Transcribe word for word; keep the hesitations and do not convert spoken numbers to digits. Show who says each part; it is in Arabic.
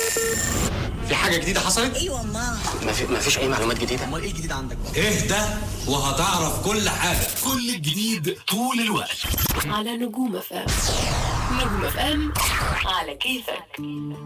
Speaker 1: في حاجة جديدة حصلت؟
Speaker 2: ايوه ما
Speaker 1: ما, في... ما فيش أي معلومات جديدة.
Speaker 2: امال ايه الجديد عندك بقى؟
Speaker 3: اهدى وهتعرف كل حاجة.
Speaker 4: كل الجديد طول الوقت
Speaker 5: على نجوم اف ام. نجوم اف ام على كيفك.